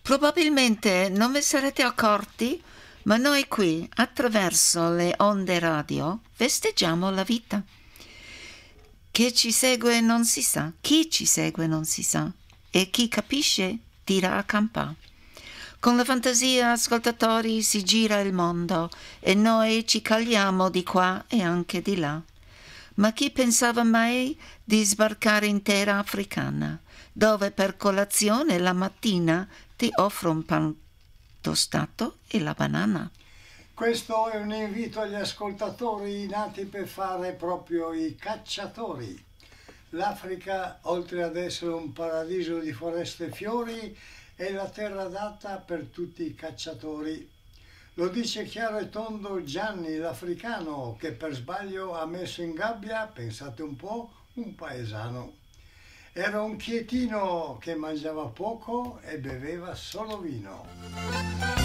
Probabilmente non vi sarete accorti, ma noi qui, attraverso le onde radio, festeggiamo la vita. Chi ci segue non si sa, chi ci segue non si sa, e chi capisce tira a campà. Con la fantasia, ascoltatori, si gira il mondo e noi ci cagliamo di qua e anche di là. Ma chi pensava mai di sbarcare in terra africana, dove per colazione la mattina ti offro un pan tostato e la banana? Questo è un invito agli ascoltatori nati per fare proprio i cacciatori. L'Africa, oltre ad essere un paradiso di foreste e fiori, è la terra adatta per tutti i cacciatori. Lo dice chiaro e tondo Gianni l'africano, che per sbaglio ha messo in gabbia, pensate un po', un paesano. Era un chietino che mangiava poco e beveva solo vino.